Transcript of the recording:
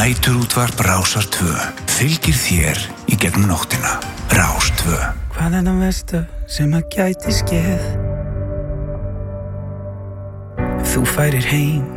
Næturútvarp Rásar 2 fylgir þér í gegnum nóttina. Rás 2. Hvað það versta sem að gæti skeð? Ef þú færir heim